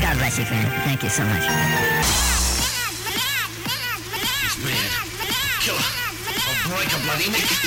God bless you, fan. Thank you so much. He's mad. Killer. I'll break a bloody neck.